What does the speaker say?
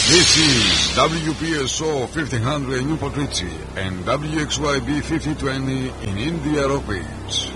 This is WPSO 1500 in Newport Richie and WXYB 5020 in India Rock Beach.